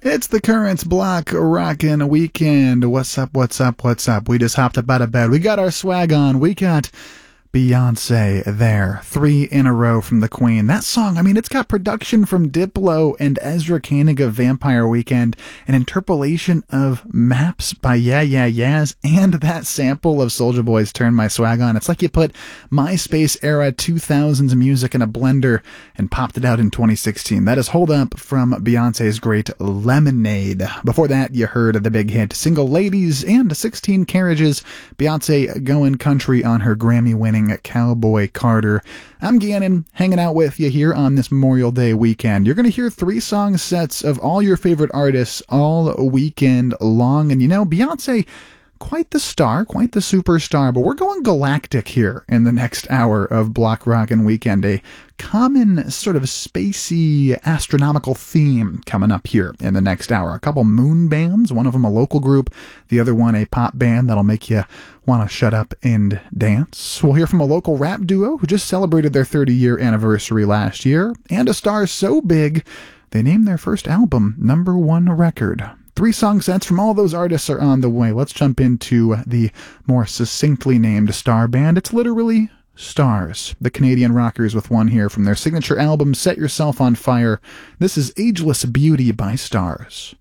It's the Currents Block Rockin' Weekend. What's up, what's up, what's up? We just hopped up out of bed. We got our swag on. We got Beyonce there. 3 in a row from the Queen. That song, I mean, it's got production from Diplo and Ezra Koenig of Vampire Weekend, an interpolation of Maps by Yeah Yeah Yeahs, and that sample of Soulja Boy's Turn My Swag On. It's like you put MySpace era 2000s music in a blender and popped it out in 2016. That is Hold Up from Beyonce's great Lemonade. Before that, you heard the big hit Single Ladies and 16 Carriages. Beyonce going country on her Grammy-winning Cowboy Carter. I'm Gannon, hanging out with you here on this Memorial Day weekend. You're going to hear 3 song sets of all your favorite artists all weekend long. And you know, Beyonce, quite the star, quite the superstar, but we're going galactic here in the next hour of Block Rockin' Weekend. A common sort of spacey astronomical theme coming up here in the next hour. A couple moon bands, one of them a local group, the other one a pop band that'll make you want to shut up and dance. We'll hear from a local rap duo who just celebrated their 30-year anniversary last year, and a star so big they named their first album #1 record. 3 song sets from all those artists are on the way. Let's jump into the more succinctly named star band. It's literally Stars, the Canadian rockers, with one here from their signature album, Set Yourself on Fire. This is Ageless Beauty by Stars.